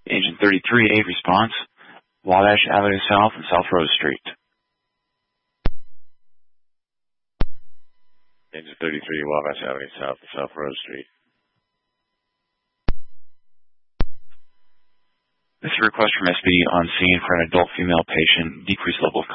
Agent 33, response, Wabash Avenue South and South Rose Street. Agent 33, Wabash Avenue South and South Rose Street. This is a request from SPD on scene for an adult female patient, decreased level of